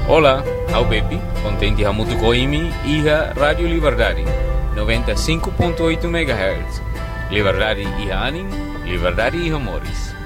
Olá, ao Bepi, contente a Mutucoimi e a Rádio Liberdade, 95.8 MHz. Liberdade e Anim, Liberdade e Amores.